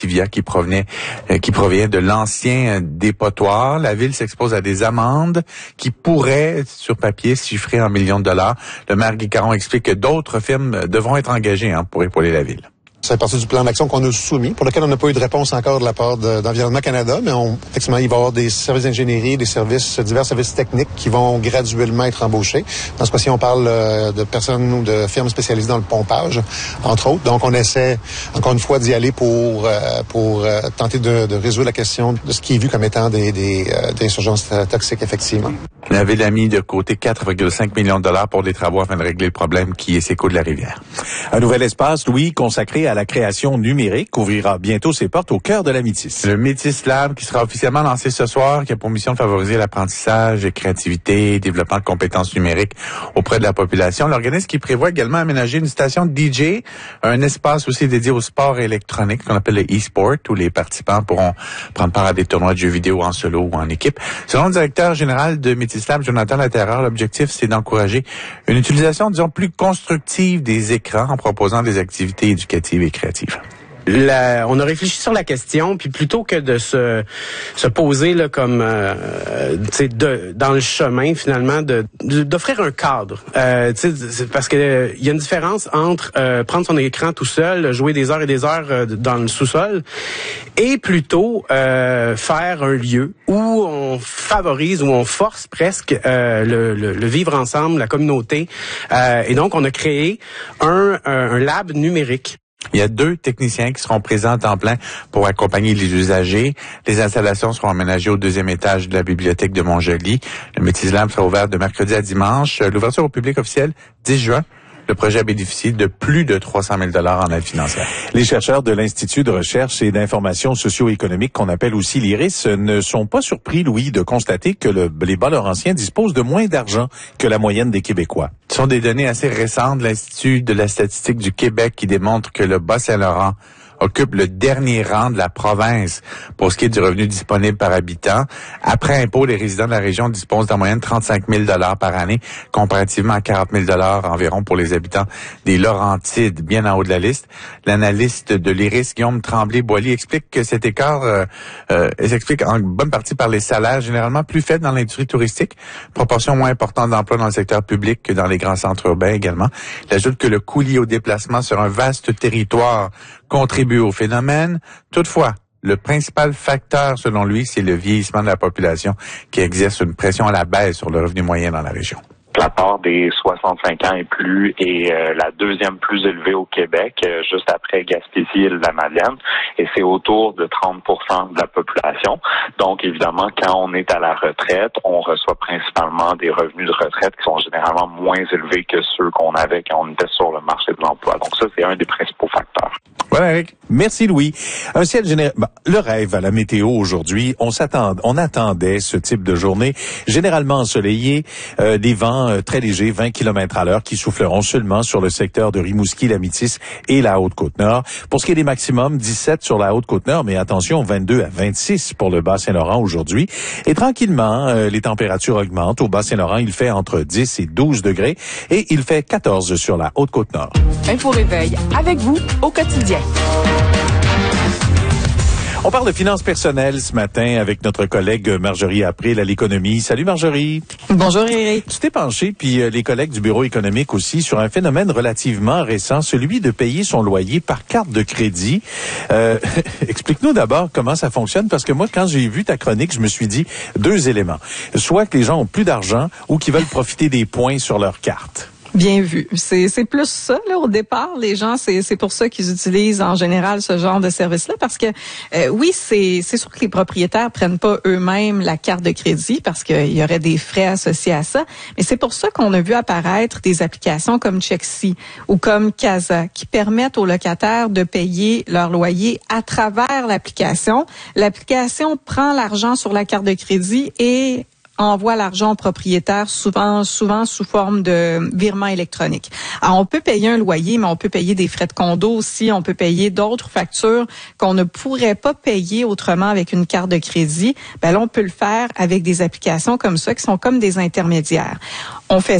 qui provient de l'ancien dépotoir. La ville s'expose à des amendes qui pourraient, sur papier, se chiffrer en millions de dollars. Le maire Guy Caron explique que d'autres firmes devront être engagées pour épauler la ville. Ça fait partie du plan d'action qu'on a soumis, pour lequel on n'a pas eu de réponse encore de la part d'Environnement Canada, mais effectivement, il va y avoir des services d'ingénierie, divers services techniques qui vont graduellement être embauchés. Dans ce cas-ci, on parle de personnes ou de firmes spécialisées dans le pompage, entre autres. Donc, on essaie, encore une fois, d'y aller pour tenter de résoudre la question de ce qui est vu comme étant des insurgences toxiques, effectivement. La ville a mis de côté 4,5 millions de dollars pour des travaux afin de régler le problème qui s'écoule de la rivière. Un nouvel espace, Louis, consacré à la création numérique, ouvrira bientôt ses portes au cœur de la Métis. Le Métis Lab qui sera officiellement lancé ce soir, qui a pour mission de favoriser l'apprentissage, la créativité, développement de compétences numériques auprès de la population. L'organisme qui prévoit également aménager une station de DJ, un espace aussi dédié au sport électronique qu'on appelle le e-sport, où les participants pourront prendre part à des tournois de jeux vidéo en solo ou en équipe. Selon le directeur général de Métis Lab, Jonathan Laterreur, l'objectif c'est d'encourager une utilisation, disons, plus constructive des écrans en proposant des activités éducatives et créatives. On a réfléchi sur la question, puis plutôt que de se poser là comme dans le chemin finalement d'offrir un cadre, parce que il y a une différence entre prendre son écran tout seul, jouer des heures et des heures dans le sous-sol, et plutôt faire un lieu où on favorise, où on force presque le vivre ensemble, la communauté, et donc on a créé un lab numérique. Il y a 2 techniciens qui seront présents en temps plein pour accompagner les usagers. Les installations seront aménagées au 2e étage de la bibliothèque de Montjoly. Le Métis Lab sera ouvert de mercredi à dimanche. L'ouverture au public officielle, 10 juin. Le projet a bénéficié de plus de 300 000 $ en aide financière. Les chercheurs de l'Institut de recherche et d'information socio-économique, qu'on appelle aussi l'IRIS, ne sont pas surpris, Louis, de constater que les Bas-Laurentiens disposent de moins d'argent que la moyenne des Québécois. Ce sont des données assez récentes de l'Institut de la statistique du Québec qui démontrent que le Bas-Saint-Laurent occupe le dernier rang de la province pour ce qui est du revenu disponible par habitant. Après impôt, les résidents de la région disposent d'en moyenne 35 000 $ par année, comparativement à 40 000 $ environ pour les habitants des Laurentides, bien en haut de la liste. L'analyste de l'IRIS, Guillaume Tremblay-Boily, explique que cet écart s'explique en bonne partie par les salaires généralement plus faibles dans l'industrie touristique, proportion moins importante d'emplois dans le secteur public que dans les grands centres urbains également. Il ajoute que le coût lié au déplacement sur un vaste territoire contribue au phénomène. Toutefois, le principal facteur, selon lui, c'est le vieillissement de la population qui exerce une pression à la baisse sur le revenu moyen dans la région. La part des 65 ans et plus est la 2e plus élevée au Québec, juste après Gaspésie et la Madeleine, et c'est autour de 30% de la population. Donc, évidemment, quand on est à la retraite, on reçoit principalement des revenus de retraite qui sont généralement moins élevés que ceux qu'on avait quand on était sur le marché de l'emploi. Donc ça, c'est un des principaux facteurs. Voilà, Eric. Merci, Louis. Un ciel général, le rêve à la météo aujourd'hui, on attendait ce type de journée généralement ensoleillée, des vents très légers, 20 km/h, qui souffleront seulement sur le secteur de Rimouski, la Métis et la Haute-Côte-Nord. Pour ce qui est des maximums, 17 sur la Haute-Côte-Nord, mais attention, 22 à 26 pour le Bas-Saint-Laurent aujourd'hui. Et tranquillement, les températures augmentent. Au Bas-Saint-Laurent, il fait entre 10 et 12 degrés et il fait 14 sur la Haute-Côte-Nord. Info Réveil avec vous au quotidien. On parle de finances personnelles ce matin avec notre collègue Marjorie April à l'économie. Salut Marjorie. Bonjour Eric. Tu t'es penché, puis les collègues du bureau économique aussi, sur un phénomène relativement récent, celui de payer son loyer par carte de crédit. Explique-nous d'abord comment ça fonctionne, parce que moi, quand j'ai vu ta chronique, je me suis dit 2 éléments. Soit que les gens ont plus d'argent ou qu'ils veulent profiter des points sur leur carte. Bien vu. C'est plus ça, là, au départ. Les gens, c'est pour ça qu'ils utilisent en général ce genre de service-là, parce que, oui, c'est sûr que les propriétaires prennent pas eux-mêmes la carte de crédit parce qu'il y aurait des frais associés à ça. Mais c'est pour ça qu'on a vu apparaître des applications comme Chexi ou comme Casa qui permettent aux locataires de payer leur loyer à travers l'application. L'application prend l'argent sur la carte de crédit et envoie l'argent au propriétaire, souvent sous forme de virement électronique. Alors, on peut payer un loyer, mais on peut payer des frais de condo aussi, on peut payer d'autres factures qu'on ne pourrait pas payer autrement avec une carte de crédit. Ben là, on peut le faire avec des applications comme ça, qui sont comme des intermédiaires. On fait ça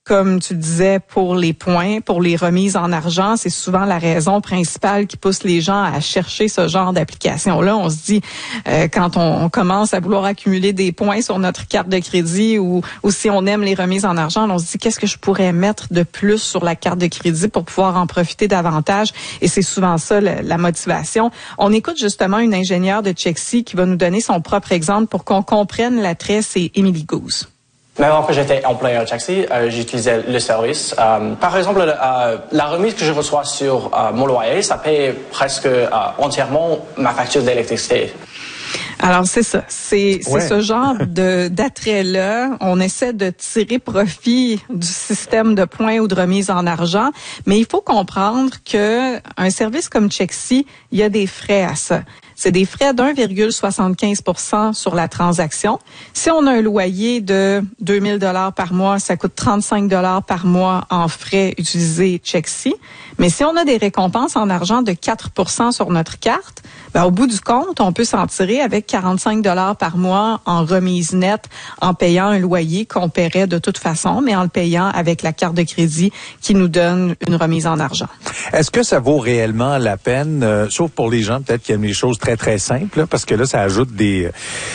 comme tu disais, pour les points, pour les remises en argent, c'est souvent la raison principale qui pousse les gens à chercher ce genre d'application-là. On se dit, quand on commence à vouloir accumuler des points sur notre carte de crédit ou si on aime les remises en argent, on se dit, qu'est-ce que je pourrais mettre de plus sur la carte de crédit pour pouvoir en profiter davantage? Et c'est souvent ça, la motivation. On écoute justement une ingénieure de Chexi qui va nous donner son propre exemple pour qu'on comprenne l'attrait. C'est Émilie Gouze. Même quand j'étais employé à Chexi, j'utilisais le service. Par exemple, la remise que je reçois sur mon loyer, ça paye presque entièrement ma facture d'électricité. Alors, c'est ça. C'est ce genre d'attrait-là. On essaie de tirer profit du système de points ou de remise en argent, mais il faut comprendre que un service comme Chexi, il y a des frais à ça. C'est des frais d'1,75% sur la transaction. Si on a un loyer de 2000 $ par mois, ça coûte 35 $ par mois en frais utilisés Chexi. Mais si on a des récompenses en argent de 4% sur notre carte, au bout du compte, on peut s'en tirer avec 45 $ par mois en remise nette en payant un loyer qu'on paierait de toute façon, mais en le payant avec la carte de crédit qui nous donne une remise en argent. Est-ce que ça vaut réellement la peine, sauf pour les gens peut-être qui aiment les choses très très simples, là, parce que là ça ajoute des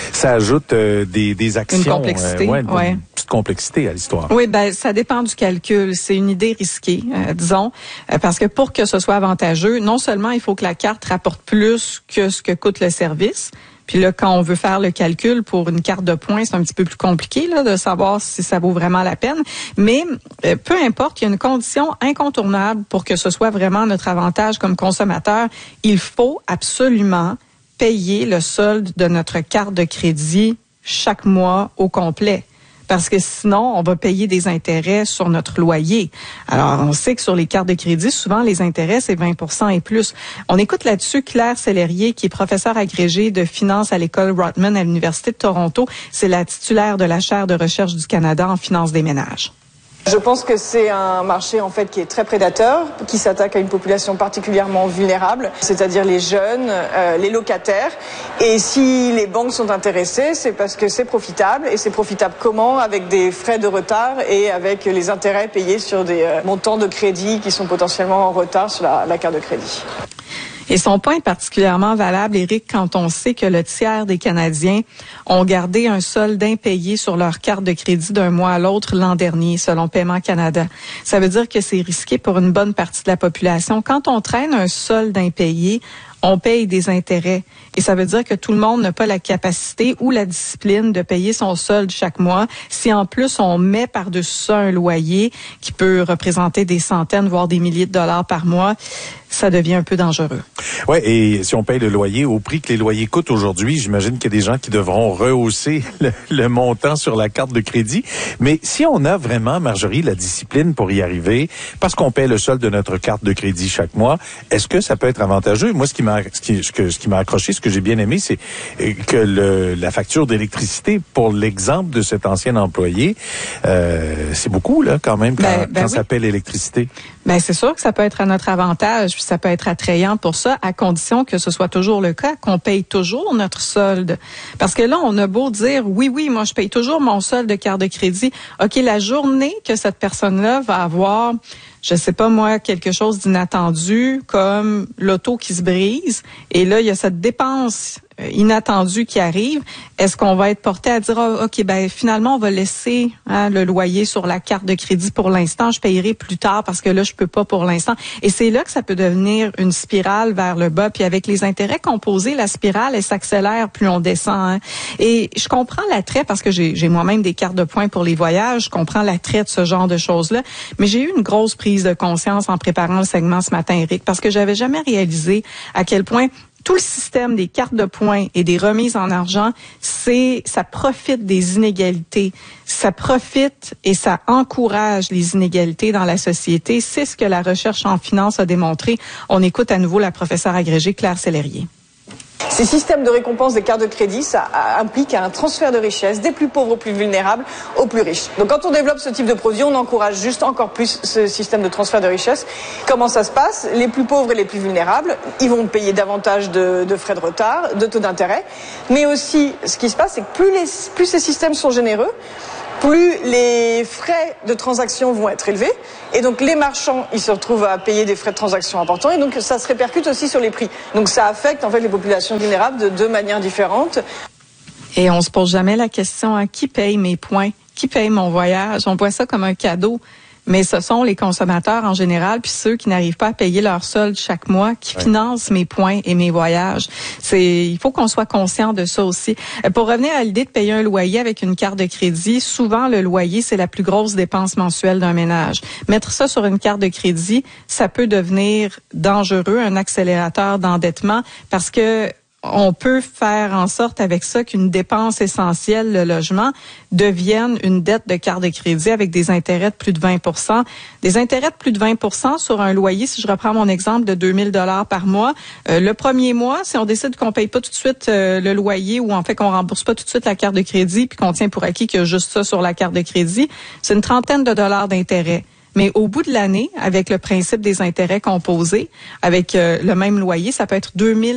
actions, une complexité, une petite complexité à l'histoire. Oui, ça dépend du calcul. C'est une idée risquée, disons, parce que pour que ce soit avantageux, non seulement il faut que la carte rapporte plus que ce que coûte le service. Puis là, quand on veut faire le calcul pour une carte de points, c'est un petit peu plus compliqué là, de savoir si ça vaut vraiment la peine. Mais peu importe, il y a une condition incontournable pour que ce soit vraiment notre avantage comme consommateur. Il faut absolument payer le solde de notre carte de crédit chaque mois au complet. Parce que sinon, on va payer des intérêts sur notre loyer. Alors, on sait que sur les cartes de crédit, souvent, les intérêts, c'est 20% et plus. On écoute là-dessus Claire Sellerier, qui est professeure agrégée de finance à l'école Rotman à l'Université de Toronto. C'est la titulaire de la chaire de recherche du Canada en finance des ménages. Je pense que c'est un marché en fait qui est très prédateur, qui s'attaque à une population particulièrement vulnérable, c'est-à-dire les jeunes, les locataires. Et si les banques sont intéressées, c'est parce que c'est profitable. Et c'est profitable comment? Avec des frais de retard et avec les intérêts payés sur des montants de crédit qui sont potentiellement en retard sur la carte de crédit. Et son point est particulièrement valable, Éric, quand on sait que le tiers des Canadiens ont gardé un solde impayé sur leur carte de crédit d'un mois à l'autre l'an dernier, selon Paiement Canada. Ça veut dire que c'est risqué pour une bonne partie de la population. Quand on traîne un solde impayé, on paye des intérêts. Et ça veut dire que tout le monde n'a pas la capacité ou la discipline de payer son solde chaque mois. Si en plus on met par-dessus ça un loyer qui peut représenter des centaines, voire des milliers de dollars par mois, ça devient un peu dangereux. Ouais, et si on paye le loyer au prix que les loyers coûtent aujourd'hui, j'imagine qu'il y a des gens qui devront rehausser le montant sur la carte de crédit. Mais si on a vraiment, Marjorie, la discipline pour y arriver, parce qu'on paye le solde de notre carte de crédit chaque mois, est-ce que ça peut être avantageux? Moi, ce qui m'a accroché, ce que j'ai bien aimé, c'est que la facture d'électricité, pour l'exemple de cet ancien employé, c'est beaucoup là quand même quand ça paie l'électricité. Ben c'est sûr que ça peut être à notre avantage, puis ça peut être attrayant pour ça, à condition que ce soit toujours le cas, qu'on paye toujours notre solde. Parce que là, on a beau dire, oui, moi je paye toujours mon solde de carte de crédit. OK, la journée que cette personne-là va avoir, je sais pas moi, quelque chose d'inattendu, comme l'auto qui se brise, et là, il y a cette dépense inattendue qui arrive, est-ce qu'on va être porté à dire, OK, finalement, on va laisser le loyer sur la carte de crédit pour l'instant, je payerai plus tard parce que là, je peux pas pour l'instant. Et c'est là que ça peut devenir une spirale vers le bas. Puis avec les intérêts composés, la spirale, elle s'accélère plus on descend. Et je comprends l'attrait parce que j'ai moi-même des cartes de points pour les voyages, je comprends l'attrait de ce genre de choses-là. Mais j'ai eu une grosse prise de conscience en préparant le segment ce matin, Éric, parce que j'avais jamais réalisé à quel point tout le système des cartes de points et des remises en argent, ça profite des inégalités. Ça profite et ça encourage les inégalités dans la société. C'est ce que la recherche en finance a démontré. On écoute à nouveau la professeure agrégée Claire Sellerier. Ces systèmes de récompense des cartes de crédit, ça implique un transfert de richesse des plus pauvres aux plus vulnérables aux plus riches. Donc quand on développe ce type de produit, on encourage juste encore plus ce système de transfert de richesse. Comment ça se passe? Les plus pauvres et les plus vulnérables, ils vont payer davantage de frais de retard, de taux d'intérêt. Mais aussi, ce qui se passe, c'est que plus ces systèmes sont généreux, plus les frais de transaction vont être élevés. Et donc, les marchands, ils se retrouvent à payer des frais de transaction importants. Et donc, ça se répercute aussi sur les prix. Donc, ça affecte, en fait, les populations vulnérables de deux manières différentes. Et on se pose jamais la question, qui paye mes points? Qui paye mon voyage? On voit ça comme un cadeau. Mais ce sont les consommateurs en général, puis ceux qui n'arrivent pas à payer leur solde chaque mois, qui financent mes points et mes voyages. Il faut qu'on soit conscient de ça aussi. Pour revenir à l'idée de payer un loyer avec une carte de crédit, souvent le loyer, c'est la plus grosse dépense mensuelle d'un ménage. Mettre ça sur une carte de crédit, ça peut devenir dangereux, un accélérateur d'endettement, parce que on peut faire en sorte avec ça qu'une dépense essentielle, le logement, devienne une dette de carte de crédit avec des intérêts de plus de 20%. Des intérêts de plus de 20% sur un loyer, si je reprends mon exemple de 2000 $ par mois, le premier mois, si on décide qu'on paye pas tout de suite le loyer ou en fait qu'on rembourse pas tout de suite la carte de crédit puis qu'on tient pour acquis qu'il y a juste ça sur la carte de crédit, c'est une trentaine de dollars d'intérêt. Mais au bout de l'année, avec le principe des intérêts composés, avec le même loyer, ça peut être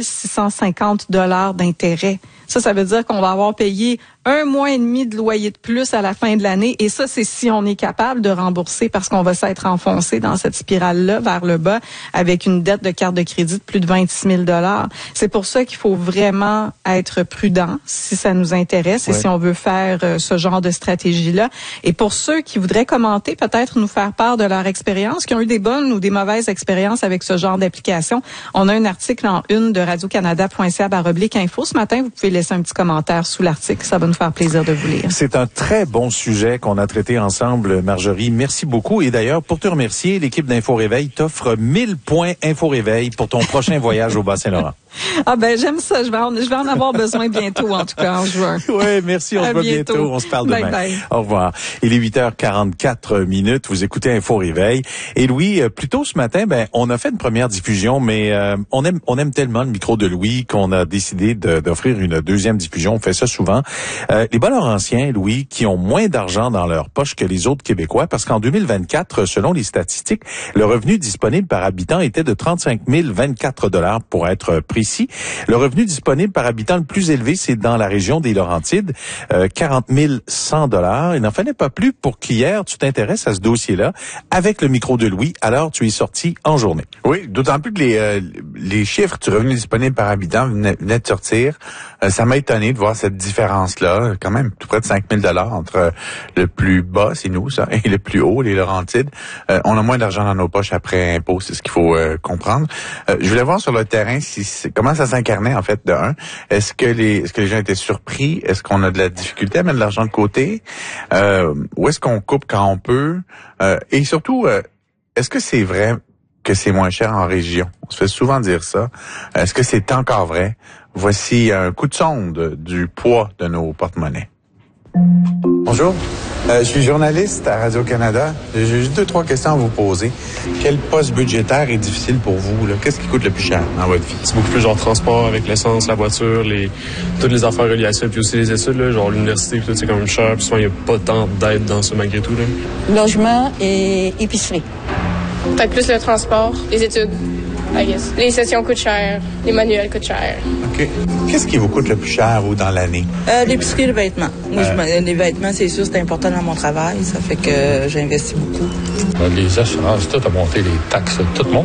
2650 $ d'intérêt. Ça veut dire qu'on va avoir payé 1 mois et demi de loyer de plus à la fin de l'année. Et ça, c'est si on est capable de rembourser parce qu'on va s'être enfoncé dans cette spirale-là vers le bas avec une dette de carte de crédit de plus de 26 000 $. C'est pour ça qu'il faut vraiment être prudent si ça nous intéresse et si on veut faire ce genre de stratégie-là. Et pour ceux qui voudraient commenter, peut-être nous faire part de leur expérience, qui ont eu des bonnes ou des mauvaises expériences avec ce genre d'application, on a un article en une de radiocanada.ca/info. Ce matin, vous pouvez laisser un petit commentaire sous l'article. Ça va nous faire plaisir de vous lire. C'est un très bon sujet qu'on a traité ensemble, Marjorie. Merci beaucoup. Et d'ailleurs, pour te remercier, l'équipe d'Info Réveil t'offre 1000 points Info Réveil pour ton prochain voyage au Bas-Saint-Laurent. Ah ben j'aime ça. Je vais en avoir besoin bientôt, en tout cas, en juin. Oui, merci. On se voit bientôt. On se parle demain. Bye. Au revoir. Il est 8h44. Vous écoutez Info Réveil. Et Louis, plus tôt ce matin, on a fait une première diffusion, mais on aime tellement le micro de Louis qu'on a décidé d'offrir une deuxième diffusion. On fait ça souvent. Les Bas-Laurentiens, Louis, qui ont moins d'argent dans leur poche que les autres Québécois, parce qu'en 2024, selon les statistiques, le revenu disponible par habitant était de 35 024 $ pour être précis. Le revenu disponible par habitant le plus élevé, c'est dans la région des Laurentides, 40 100 $. Il n'en fallait pas plus pour qu'hier, tu t'intéresses à ce dossier-là avec le micro de Louis. Alors, tu es sorti en journée. Oui, d'autant plus que les chiffres du revenu disponible par habitant venaient de sortir. Ça m'a étonné de voir cette différence-là, quand même tout près de 5 000 $ entre le plus bas, c'est nous, ça, et le plus haut, les Laurentides. On a moins d'argent dans nos poches après impôt, c'est ce qu'il faut comprendre. Je voulais voir sur le terrain comment ça s'incarnait, en fait, de un. Est-ce que les gens étaient surpris? Est-ce qu'on a de la difficulté à mettre de l'argent de côté? Où est-ce qu'on coupe quand on peut? Et surtout, est-ce que c'est vrai que c'est moins cher en région? On se fait souvent dire ça. Est-ce que c'est encore vrai? Voici un coup de sonde du poids de nos porte-monnaies. Bonjour, je suis journaliste à Radio-Canada. J'ai juste 2-3 questions à vous poser. Quel poste budgétaire est difficile pour vous, là? Qu'est-ce qui coûte le plus cher dans votre vie? C'est beaucoup plus genre transport avec l'essence, la voiture, toutes les affaires reliées à ça, puis aussi les études, là, genre l'université, puis tout, c'est quand même cher, puis souvent il n'y a pas tant d'aide dans ça malgré tout. Là. Logement et épicerie. Peut-être plus le transport, les études, I guess. Les sessions coûtent cher, les manuels coûtent cher. OK. Qu'est-ce qui vous coûte le plus cher, vous, dans l'année? L'épicerie et les vêtements. Moi, les vêtements, c'est sûr, c'est important dans mon travail. Ça fait que j'investis beaucoup. Les assurances, tout a monté, les taxes, tout le monde.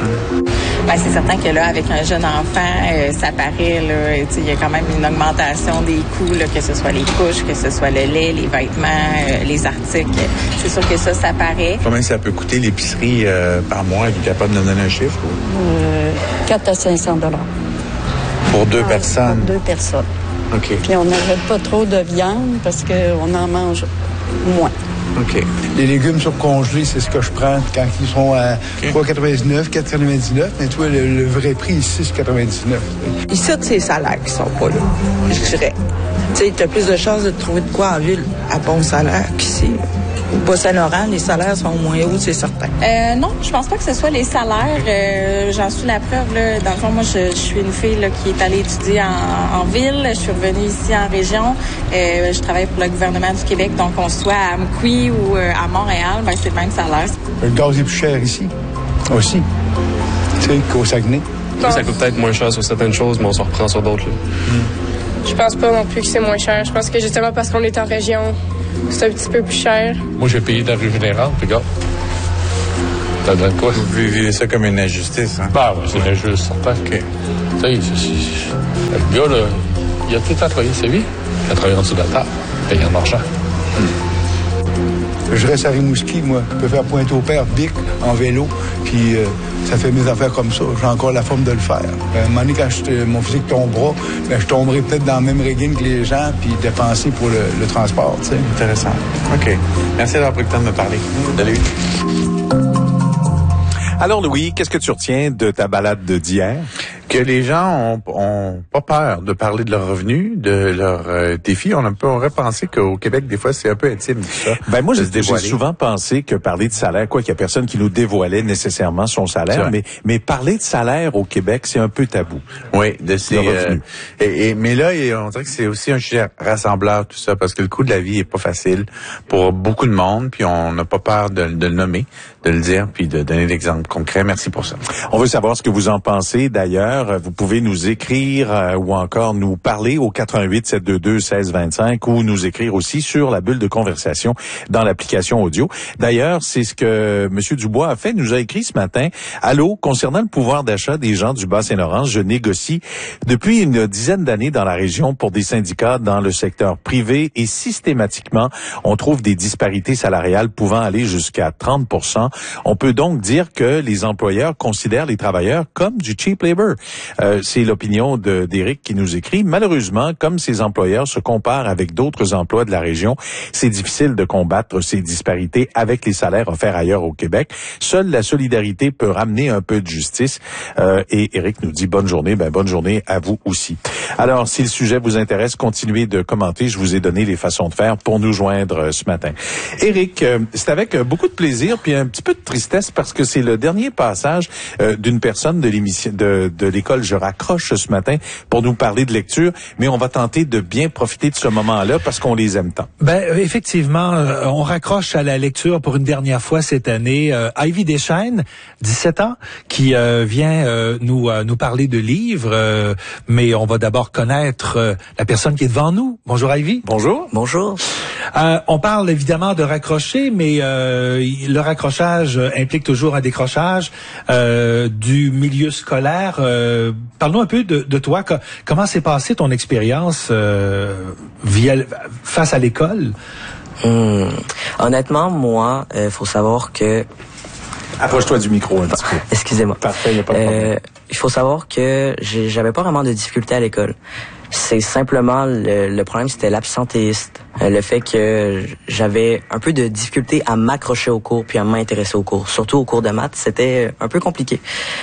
C'est certain que là, avec un jeune enfant, ça paraît, là, il y a quand même une augmentation des coûts, là, que ce soit les couches, que ce soit le lait, les vêtements, les articles. C'est sûr que ça paraît. Combien ça peut coûter l'épicerie par mois? Êtes-vous capable de me donner un chiffre? 400 à 500 $. Pour deux personnes? Pour 2 personnes. OK. Puis on n'achète pas trop de viande parce qu'on en mange moins. OK. Les légumes surcongelés, c'est ce que je prends quand ils sont à 3,99, 4,99. Mais toi, le vrai prix ici, c'est 6,99. Ici, c'est les salaires qui sont pas là, je dirais. Tu sais, tu as plus de chances de trouver de quoi en ville à bon salaire qu'ici. Au Bas-Saint-Laurent, les salaires sont moins hauts, c'est certain. Non, je pense pas que ce soit les salaires. J'en suis la preuve. Là. Dans le fond, moi, je suis une fille là, qui est allée étudier en ville. Je suis revenue ici en région. Je travaille pour le gouvernement du Québec. Donc, on soit à Amqui ou à Montréal, c'est le même salaire. Le gaz est plus cher ici, aussi. Tu sais, qu'au Saguenay. Ça coûte peut-être moins cher sur certaines choses, mais on se reprend sur d'autres. Je pense pas non plus que c'est moins cher. Je pense que justement parce qu'on est en région, c'est un petit peu plus cher. Moi, j'ai payé de la rue Vénérante, puis regarde. Ça donne quoi? Vous vivez ça comme une injustice, hein? Ben, oui, c'est une injustice, certain. OK. Tu sais, le gars, là, il a tout le temps travaillé sa vie. Il a travaillé en dessous de la table, payé en marchand. Je reste à Rimouski, moi. Je peux faire Pointe-au-Père, Bic, en vélo, puis ça fait mes affaires comme ça. J'ai encore la forme de le faire. À un moment donné, quand mon physique tombera, ben, je tomberai peut-être dans la même régime que les gens, puis dépenser pour le transport, tu sais. Intéressant. OK. Merci d'avoir pris le temps de me parler. Salut. Alors, Louis, qu'est-ce que tu retiens de ta balade d'hier? Que les gens ont pas peur de parler de leurs revenus, de leurs défis. On aurait pensé qu'au Québec, des fois, c'est un peu intime, tout ça. Ben moi, j'ai souvent pensé que parler de salaire, qu'il y a personne qui nous dévoilait nécessairement son salaire, mais parler de salaire au Québec, c'est un peu tabou. Oui, de ces revenus. Mais là, on dirait que c'est aussi un sujet rassembleur, tout ça, parce que le coût de la vie est pas facile pour beaucoup de monde, puis on n'a pas peur de le nommer, de le dire, puis de donner l'exemple concret. Merci pour ça. On veut savoir ce que vous en pensez, d'ailleurs. Vous pouvez nous écrire ou encore nous parler au 88-722-1625 ou nous écrire aussi sur la bulle de conversation dans l'application audio. D'ailleurs, c'est ce que M. Dubois a fait. Il nous a écrit ce matin. Allô, concernant le pouvoir d'achat des gens du Bas-Saint-Laurent, je négocie depuis une dizaine d'années dans la région pour des syndicats dans le secteur privé et systématiquement, on trouve des disparités salariales pouvant aller jusqu'à 30%. On peut donc dire que les employeurs considèrent les travailleurs comme du cheap labor. C'est l'opinion d'Éric qui nous écrit. Malheureusement, comme ces employeurs se comparent avec d'autres emplois de la région, c'est difficile de combattre ces disparités avec les salaires offerts ailleurs au Québec. Seule la solidarité peut ramener un peu de justice. Et Éric nous dit bonne journée. Ben, bonne journée à vous aussi. Alors, si le sujet vous intéresse, continuez de commenter. Je vous ai donné les façons de faire pour nous joindre ce matin. Éric, c'est avec beaucoup de plaisir puis un petit peu de tristesse parce que c'est le dernier passage d'une personne de l'émission de l'école Je raccroche ce matin pour nous parler de lecture, mais on va tenter de bien profiter de ce moment-là parce qu'on les aime tant. Ben effectivement, on raccroche à la lecture pour une dernière fois cette année. Ivy Deschênes, 17 ans, qui vient nous parler de livres, mais on va d'abord connaître la personne qui est devant nous. Bonjour Ivy. Bonjour. Bonjour. On parle évidemment de raccrocher, mais le raccrochage implique toujours un décrochage du milieu scolaire. Parle-nous un peu de toi. Comment s'est passée ton expérience face à l'école? Honnêtement, moi, faut savoir que... Approche-toi du micro un petit peu. Excusez-moi. Parfait, il n'y a pas de problème. Il faut savoir que j'avais pas vraiment de difficultés à l'école. C'est simplement le problème, c'était l'absentéisme. Le fait que j'avais un peu de difficulté à m'accrocher au cours puis à m'intéresser au cours. Surtout au cours de maths, c'était un peu compliqué.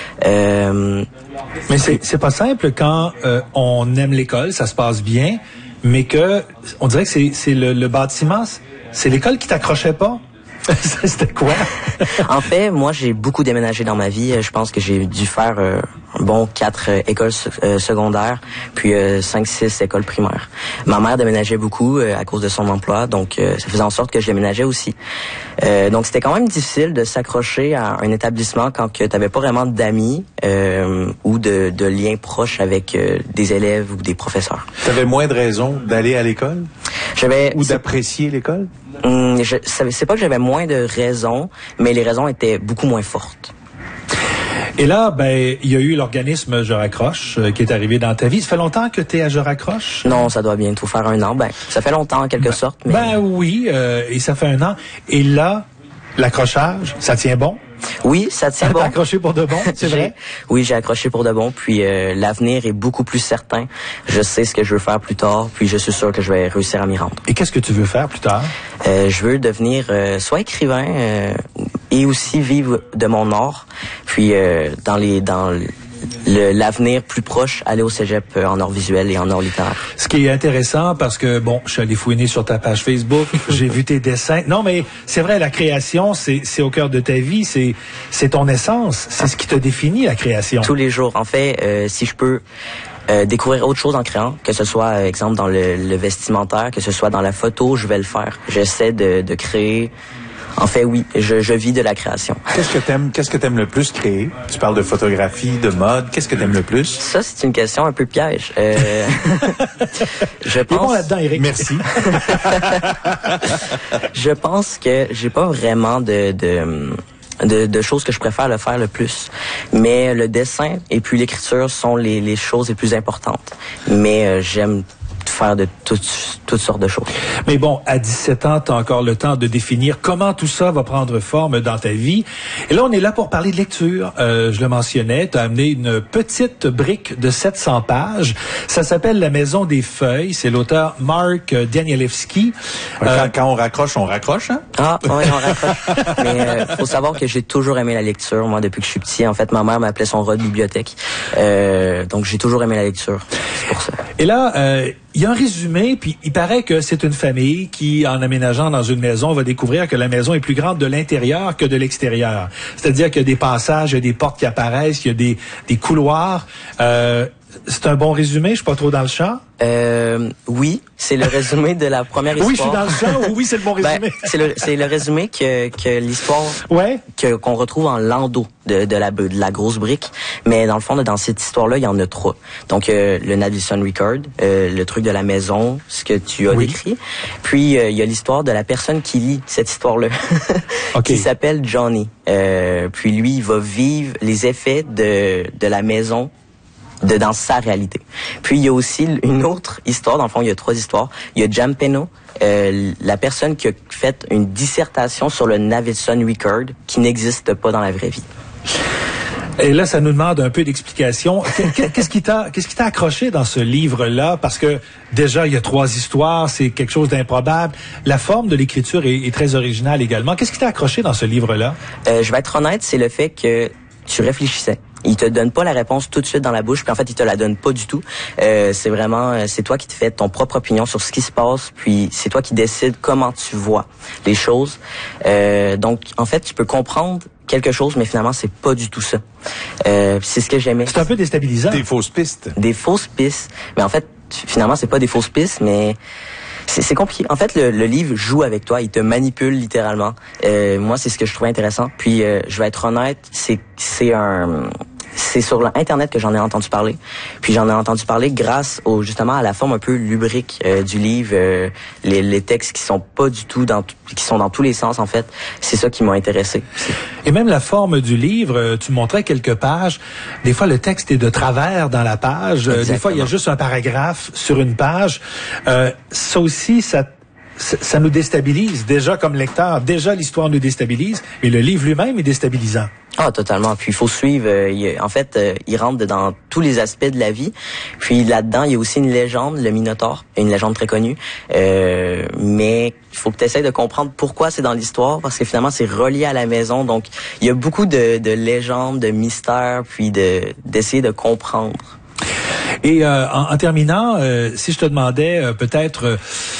Mais c'est pas simple quand on aime l'école, ça se passe bien, mais que on dirait que c'est le bâtiment, c'est l'école qui t'accrochait pas. C'était quoi? En fait, moi, j'ai beaucoup déménagé dans ma vie. Je pense que j'ai dû faire un bon 4 écoles secondaires, puis 5-6 écoles primaires. Ma mère déménageait beaucoup à cause de son emploi, donc ça faisait en sorte que je déménageais aussi. Donc, c'était quand même difficile de s'accrocher à un établissement quand tu n'avais pas vraiment d'amis ou de liens proches avec des élèves ou des professeurs. Tu avais moins de raisons d'aller à l'école? Ou d'apprécier l'école? C'est pas que j'avais moins de raisons, mais les raisons étaient beaucoup moins fortes. Et là, ben, il y a eu l'organisme Je raccroche qui est arrivé dans ta vie. Ça fait longtemps que tu es à Je raccroche? Non, ça doit bientôt faire 1 an. Ben, ça fait longtemps en quelque sorte. Mais... Ben oui, et ça fait 1 an. Et là, l'accrochage, ça tient bon? Oui, ça tient bon. T'as accroché pour de bon, c'est vrai? Oui, j'ai accroché pour de bon, puis l'avenir est beaucoup plus certain. Je sais ce que je veux faire plus tard, puis je suis sûr que je vais réussir à m'y rendre. Et qu'est-ce que tu veux faire plus tard? Je veux devenir soit écrivain et aussi vivre de mon art, puis dans l'avenir plus proche, aller au cégep en art visuel et en art littéraire. Ce qui est intéressant parce que, bon, je suis allé fouiner sur ta page Facebook, j'ai vu tes dessins. Non, mais c'est vrai, la création, c'est au cœur de ta vie, c'est ton essence, c'est ce qui te définit, la création. Tous les jours. En fait, si je peux découvrir autre chose en créant, que ce soit, exemple, dans le vestimentaire, que ce soit dans la photo, je vais le faire. J'essaie de créer En fait, oui, je vis de la création. Qu'est-ce que t'aimes le plus créer? Tu parles de photographie, de mode. Qu'est-ce que t'aimes le plus? Ça, c'est une question un peu piège. Je pense... bon là-dedans, Éric. Merci. Je pense que j'ai pas vraiment de choses que je préfère le faire le plus. Mais le dessin et puis l'écriture sont les choses les plus importantes. Mais j'aime faire de toutes sortes de choses. Mais bon, à 17 ans, tu as encore le temps de définir comment tout ça va prendre forme dans ta vie. Et là, on est là pour parler de lecture. Je le mentionnais, tu as amené une petite brique de 700 pages. Ça s'appelle La Maison des Feuilles. C'est l'auteur Mark Danielewski. Quand on raccroche, hein? Ah, oui, on raccroche. Mais faut savoir que j'ai toujours aimé la lecture, moi, depuis que je suis petit. En fait, ma mère m'appelait son rat de bibliothèque. Donc, j'ai toujours aimé la lecture. C'est pour ça. Et là, il y a un résumé, puis il paraît que c'est une famille qui, en aménageant dans une maison, va découvrir que la maison est plus grande de l'intérieur que de l'extérieur. C'est-à-dire qu'il y a des passages, il y a des portes qui apparaissent, il y a des couloirs. C'est un bon résumé? Je suis pas trop dans le champ? Oui, c'est le résumé de la première histoire. Oui, je suis dans le champ, ou oui, c'est le bon résumé? Ben, c'est le résumé que l'histoire qu'on retrouve en landau de la grosse brique. Mais dans le fond, dans cette histoire-là, il y en a 3. Donc, le Nadelson Record, le truc de la maison, ce que tu as décrit. Puis, il y a l'histoire de la personne qui lit cette histoire-là, qui s'appelle Johnny. Puis, lui, il va vivre les effets de la maison dans sa réalité. Puis, il y a aussi une autre histoire. Dans le fond, il y a 3 histoires. Il y a Jam Peno, la personne qui a fait une dissertation sur le Nadelson Record qui n'existe pas dans la vraie vie. Et là, ça nous demande un peu d'explication. Qu'est-ce qui t'a accroché dans ce livre-là? Parce que déjà, il y a 3 histoires, c'est quelque chose d'improbable. La forme de l'écriture est très originale également. Qu'est-ce qui t'a accroché dans ce livre-là? Je vais être honnête, c'est le fait que tu réfléchissais. Il te donne pas la réponse tout de suite dans la bouche, puis en fait, il te la donne pas du tout. C'est vraiment, c'est toi qui te fais ton propre opinion sur ce qui se passe, puis c'est toi qui décides comment tu vois les choses. Donc, en fait, tu peux comprendre quelque chose, mais finalement, c'est pas du tout ça. C'est ce que j'aimais. C'est un peu déstabilisant. Des fausses pistes. Des fausses pistes. Mais en fait, finalement, c'est pas des fausses pistes, mais c'est compliqué. En fait, le livre joue avec toi, il te manipule littéralement. Moi, c'est ce que je trouvais intéressant. Puis, je vais être honnête, c'est sur Internet que j'en ai entendu parler. Puis j'en ai entendu parler grâce justement à la forme un peu lubrique du livre, les textes qui sont pas du tout qui sont dans tous les sens en fait. C'est ça qui m'a intéressé. Et même la forme du livre, tu montrais quelques pages. Des fois, le texte est de travers dans la page. Des fois, il y a juste un paragraphe sur une page. Ça aussi, ça nous déstabilise déjà comme lecteur. Déjà, l'histoire nous déstabilise, mais le livre lui-même est déstabilisant. Ah, totalement. Puis il faut suivre. En fait, il rentre dans tous les aspects de la vie. Puis là-dedans, il y a aussi une légende, le Minotaure, une légende très connue. Mais il faut que tu essaies de comprendre pourquoi c'est dans l'histoire, parce que finalement, c'est relié à la maison. Donc, il y a beaucoup de légendes, de mystères, puis d'essayer de comprendre. Et en terminant, si je te demandais peut-être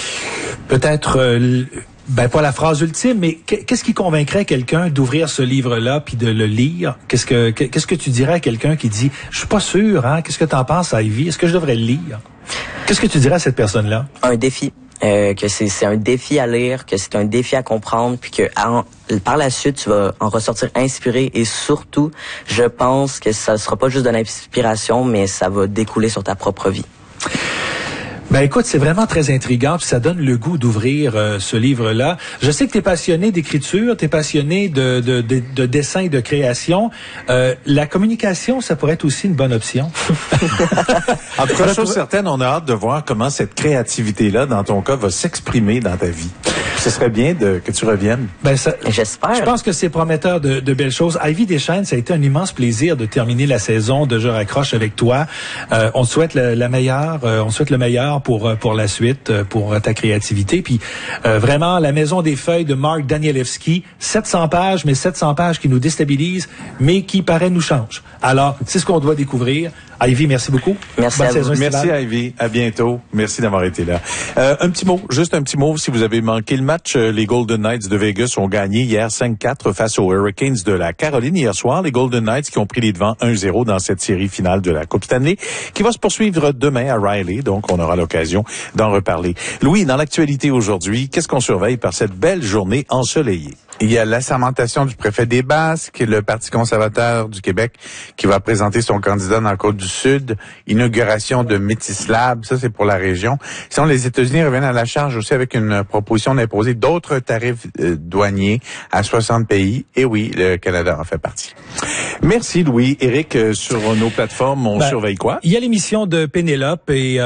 pas la phrase ultime, mais qu'est-ce qui convaincrait quelqu'un d'ouvrir ce livre-là puis de le lire? Qu'est-ce que tu dirais à quelqu'un qui dit « Je suis pas sûr, hein? Qu'est-ce que t'en penses, Ivy? Est-ce que je devrais le lire? » Qu'est-ce que tu dirais à cette personne-là? Un défi. Que c'est un défi à lire, que c'est un défi à comprendre, puis que par la suite, tu vas en ressortir inspiré. Et surtout, je pense que ça sera pas juste de l'inspiration, mais ça va découler sur ta propre vie. Ben écoute, c'est vraiment très intriguant, puis ça donne le goût d'ouvrir ce livre-là. Je sais que tu es passionné d'écriture, tu es passionné de dessin et de création. La communication, ça pourrait être aussi une bonne option. En tout cas, chose certaine, on a hâte de voir comment cette créativité-là, dans ton cas, va s'exprimer dans ta vie. Ce serait bien que tu reviennes. Ben j'espère. Je pense que c'est prometteur de belles choses. Ivy Deschênes, ça a été un immense plaisir de terminer la saison de Je raccroche avec toi. On te souhaite la meilleure, on souhaite le meilleur pour la suite, pour ta créativité. Puis vraiment, La Maison des Feuilles de Mark Danielewski, 700 pages, mais 700 pages qui nous déstabilisent, mais qui, paraît, nous changent. Alors, c'est ce qu'on doit découvrir. Ivy, merci beaucoup. Merci à vous. Merci Ivy. À bientôt. Merci d'avoir été là. Juste un petit mot, si vous avez manqué le match, les Golden Knights de Vegas ont gagné hier 5-4 face aux Hurricanes de la Caroline hier soir. Les Golden Knights qui ont pris les devants 1-0 dans cette série finale de la Coupe Stanley, qui va se poursuivre demain à Riley. Donc, on aura l'occasion d'en reparler. Louis, dans l'actualité aujourd'hui, qu'est-ce qu'on surveille par cette belle journée ensoleillée? Il y a l'assermentation du préfet des Basques, le Parti conservateur du Québec qui va présenter son candidat dans la Côte-du-Sud, inauguration de Métis Lab, ça c'est pour la région. Sinon, les États-Unis reviennent à la charge aussi avec une proposition d'imposer d'autres tarifs douaniers à 60 pays. Et oui, le Canada en fait partie. Merci Louis. Éric, sur nos plateformes, on surveille quoi? Il y a l'émission de Pénélope et